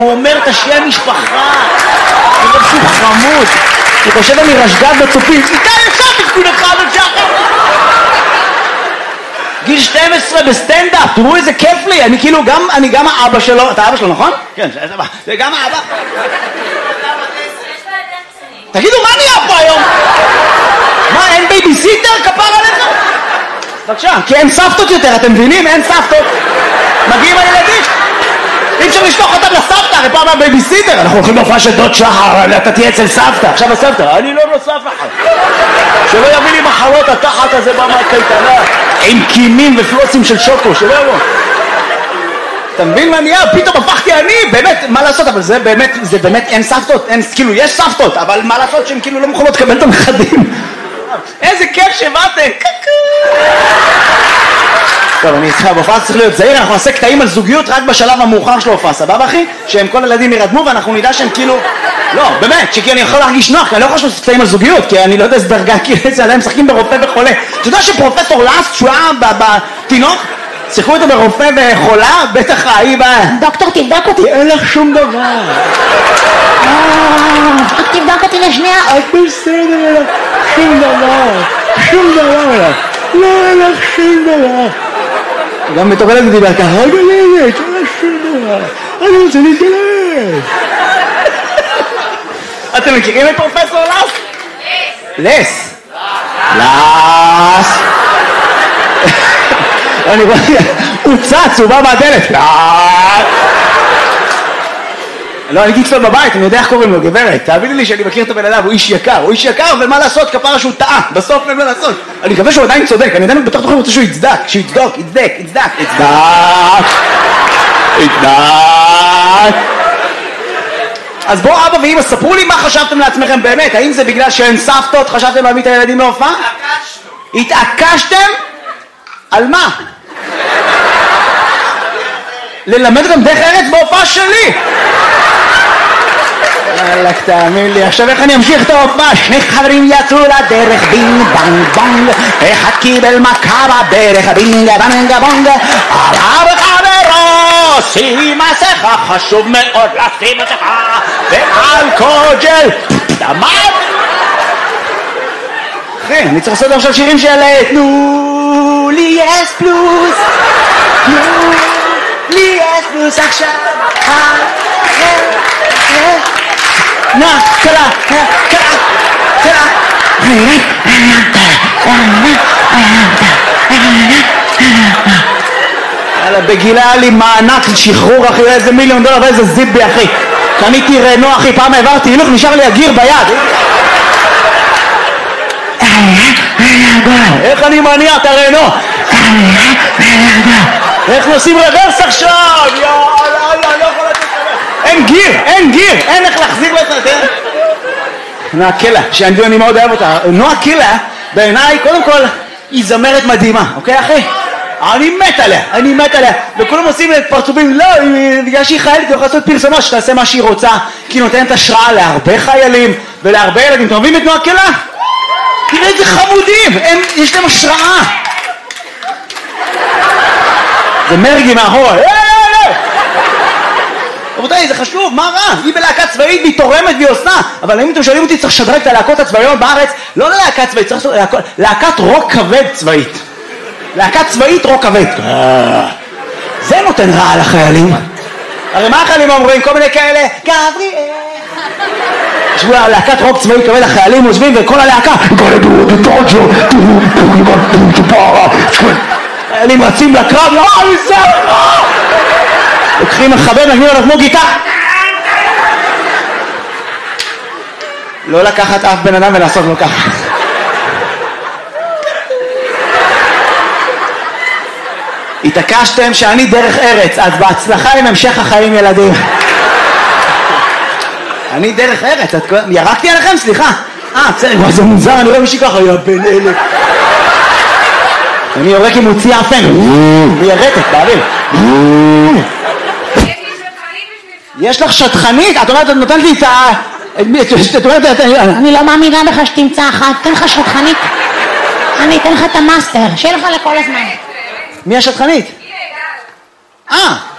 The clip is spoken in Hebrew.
הוא אומר את השם משפחה. הוא אומר שהוא חמוד. הוא חושב אני רשגת בצופים. איתה ישר תפקוד אחד אפשר. גיל 12 בסטנדאפ, תראו איזה כיף לי. אני כאילו אני גם האבא שלו. אתה אבא שלו, נכון? כן, זה גם האבא. תגידו, מה נהיה פה היום? מה, אין בייביסיטר? כפר עליך? בבקשה, כי אין סבתות יותר, אתם מבינים? אין סבתות. מגיעים הילדים. אי אפשר לשלוח אותם לסבתא, הרי פעם הבייביסיטר. אנחנו הולכים להופעה של דוד שחר, אתה תהיה אצל סבתא. עכשיו הסבתא, אני לא נוסף לך. שלא יביא לי מחלות התחת הזה במקייטנה, עם קימים ופלוצים של שוקו, שלא יבוא. אתה מבין מה נהיה? פתאום הפכתי אני, באמת, מה לעשות? אבל זה באמת אין סבתות, כאילו יש סבתות, אבל מה לעשות שהן כאילו לא מוכנות לקבל את הנכדים? איזה כיף שבאתם! טוב, אני איתך, בהופעה צריך להיות זהיר, אנחנו נעשה קטעים על זוגיות רק בשלב המאוחר של ההופעה, סבבה אחי? שהם כל הילדים ירדמו ואנחנו נדע שהם כאילו... לא, באמת, שכי אני יכול להרגיש נוח, כי אני לא יכול לעשות קטעים על זוגיות, כי אני לא יודע איזה דרגה, כי עליהם משחקים ברופא וחולה. אתה יודע שפרופסור לאסט, שהוא היה בתינוק, שיחקו איתו ברופא וחולה, בטח היא באה... דוקטור, תבדוק אותי. אין לך שום דבר. תבדוק אותי לשנייה. את בסדר, אין לך שום דבר. שום דבר. לא, אין לך שום דבר. גם מטורלת ודיבר ככה, רגע לילד, אין לך שום דבר. אני רוצה להתגלש. אתם מכירים את פרופסור לס? לס. לס. אני רואה, הוא צץ, הוא בא מהדלת. לא, אני אצלו בבית, אני יודע איך קוראים לו, גברת. תאמיני לי שאני מכיר את הבן אדם, הוא איש יקר, ומה לעשות, כפרה שהוא טעה, בסוף אין מה לעשות. אני מקווה שהוא עדיין צודק, אני עדיין בתוך תוכן רוצה שהוא יצדק, יצדק. אז בואו אבא ואמא, ספרו לי מה חשבתם לעצמכם באמת, האם זה בגלל שאין סבתות, חשבתם להביא את הילדים להופעה? התעקשתם? על מה? ללמד אותם דרך ארץ בהופעה שלי. אלק, תאמין לי, עכשיו איך אני אמשיך את ההופעה? שני חברים יצאו לדרך, בינג בנג בונג, אחד קיבל מכה בברך, בינג בנג בונג, עלה בחברו, שים מסכה, חשוב מאוד לשים מסכה, ואלכוג'ל, דמת. אחי, אני צריך לעשות עכשיו שירים של תנו לי אס פלוס, תנו לי אס פלוס עכשיו, נה, קלה. בגילה היה לי מענק שחרור אחי, איזה $1,000,000 ואיזה זיבי אחי. קניתי רנו אחי, פעם העברתי הילוך, נשאר לי הגיר ביד. איך אני מניע את הרנו? איך נוסעים רוורס עכשיו? יאללה, לא יכול לתת לך. אין גיר, אין איך להחזיר לך. נועה קילה, שאני מאוד אוהב אותה. נועה קילה, בעיניי, קודם כל, היא זמרת מדהימה, אוקיי אחי? אני מת עליה. וכולם עושים את פרצופים, לא, בגלל שהיא חיילת, היא יכולה לעשות פרסומות שתעשה מה שהיא רוצה, כי היא נותנת השראה להרבה חיילים ולהרבה ילדים. אתם אוהבים את נועה קילה? תראה איזה חמודים, יש להם השראה. זה מרגי מאחורה. רבותיי, זה חשוב, מה רע? היא בלהקה צבאית והיא תורמת והיא עושה. אבל אם אתם שואלים אותי, צריך לשדרג את הלהקות הצבאיות בארץ, לא ללהקה צבאית, צריך לעשות להקת רוק כבד צבאית. להקת צבאית רוק כבד. זה נותן רע לחיילים. הרי מה החיילים אומרים? כל מיני כאלה, גבריאל. ישבו להקת רוק צבאי כבד, החיילים יושבים וכל הלהקה חיילים רצים לקרב, לוקחים מחבר, נגנים עליו כמו גיטה. לא לקחת אף בן אדם ולעשות לו ככה. התעקשתם שאני דרך ארץ, אז בהצלחה עם המשך החיים ילדים. אני דרך ארץ, ירקתי עליכם? סליחה. בסדר, זה מוזר, אני רואה מישהי ככה, יא בן אלה. אני יורק עם מוציא אפן, מיירטת, באוויר. יש לך שטחנית? את אומרת, את נותנת לי את ה... אני לא מאמינה בך שתמצא אחת, תן לך שטחנית. אני אתן לך את המאסטר, שיהיה לך לכל הזמן. מי השטחנית?